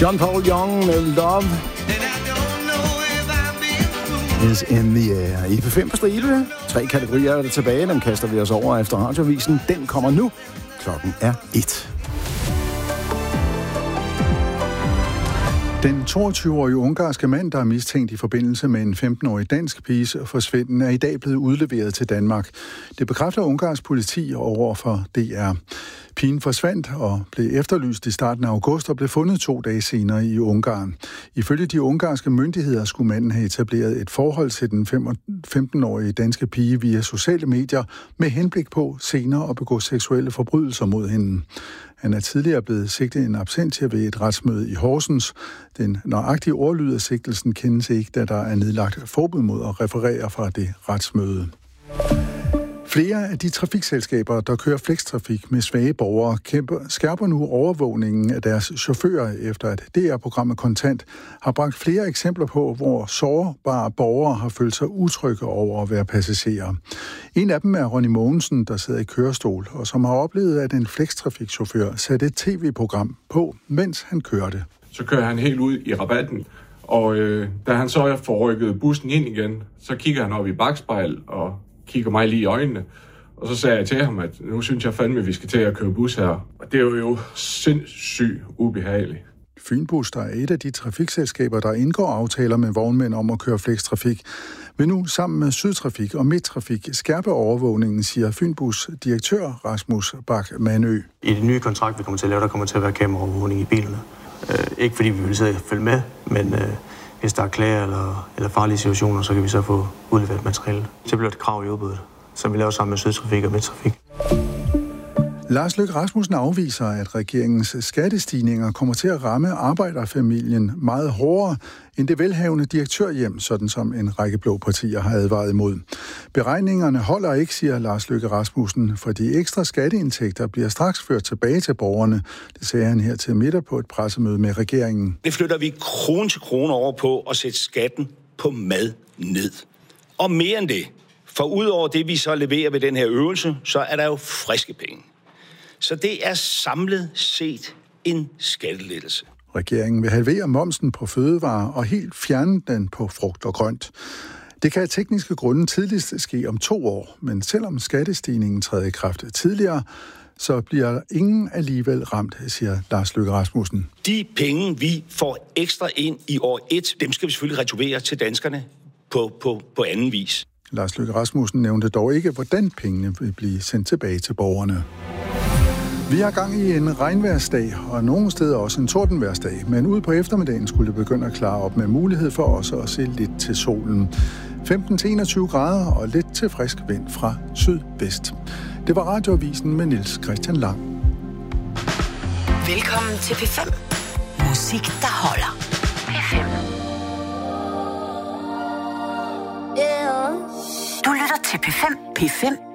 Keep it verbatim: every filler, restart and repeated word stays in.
John Paul Young med Love is in the air. I P fem på stribe. Tre kategorier er der tilbage. Dem kaster vi os over efter radiovisen. Den kommer nu. Klokken er et. Den toogtyve-årige ungarske mand, der er mistænkt i forbindelse med en femten-årig dansk piges forsvinden, er i dag blevet udleveret til Danmark. Det bekræfter ungarsk politi over for D R. Pigen forsvandt og blev efterlyst i starten af august og blev fundet to dage senere i Ungarn. Ifølge de ungarske myndigheder skulle manden have etableret et forhold til den femten-årige danske pige via sociale medier med henblik på senere at begå seksuelle forbrydelser mod hende. Han er tidligere blevet sigtet in absentia ved et retsmøde i Horsens. Den nøjagtige ordlyd af sigtelsen kendes ikke, da der er nedlagt forbud mod at referere fra det retsmøde. Flere af de trafikselskaber, der kører flextrafik med svage borgere, kæmper, skærper nu overvågningen af deres chauffører, efter at D R-programmet Kontant har bragt flere eksempler på, hvor sårbare borgere har følt sig utrygge over at være passagerer. En af dem er Ronny Mogensen, der sidder i kørestol, og som har oplevet, at en flextrafikchauffør satte et tv-program på, mens han kørte. Så kører han helt ud i rabatten, og øh, da han så får rykket bussen ind igen, så kigger han op i bakspejl og kigger mig lige i øjnene, og så sagde jeg til ham, at nu synes jeg fandme, at vi skal til at køre bus her. Og det er jo sindssygt ubehageligt. Fynbus, der er et af de trafikselskaber, der indgår aftaler med vognmænd om at køre flextrafik, vil nu sammen med Sydtrafik og Midttrafik skærpe overvågningen, siger Fynbus direktør Rasmus Bak-Manø. I det nye kontrakt, vi kommer til at lave, der kommer til at være kameraovervågning i bilerne. Øh, ikke fordi vi vil sidde og følge med, men øh, hvis der er klager eller, eller farlige situationer, så kan vi så få udleveret materiale. Så bliver det krav i udbuddet, som vi laver sammen med Sydtrafik og Midttrafik. Lars Løkke Rasmussen afviser, at regeringens skattestigninger kommer til at ramme arbejderfamilien meget hårdere end det velhavende direktørhjem, sådan som en række blå partier har advaret imod. Beregningerne holder ikke, siger Lars Løkke Rasmussen, for de ekstra skatteindtægter bliver straks ført tilbage til borgerne. Det sagde han her til middag på et pressemøde med regeringen. Det flytter vi krone til krone over på at sætte skatten på mad ned. Og mere end det, for udover det, vi så leverer ved den her øvelse, så er der jo friske penge. Så det er samlet set en skattelettelse. Regeringen vil halvere momsen på fødevarer og helt fjerne den på frugt og grønt. Det kan af tekniske grunde tidligst ske om to år, men selvom skattestigningen træder i kraft tidligere, så bliver ingen alligevel ramt, siger Lars Løkke Rasmussen. De penge, vi får ekstra ind i år et, dem skal vi selvfølgelig returvere til danskerne på, på, på anden vis. Lars Løkke Rasmussen nævnte dog ikke, hvordan pengene vil blive sendt tilbage til borgerne. Vi har gang i en regnværsdag, og nogle steder også en tordenværsdag, men ude på eftermiddagen skulle det begynde at klare op med mulighed for også at se lidt til solen. femten til enogtyve grader og lidt til frisk vind fra sydvest. Det var Radioavisen med Niels Christian Lang. Velkommen til P fem. Musik, der holder. P fem. Du lytter til P fem. P fem.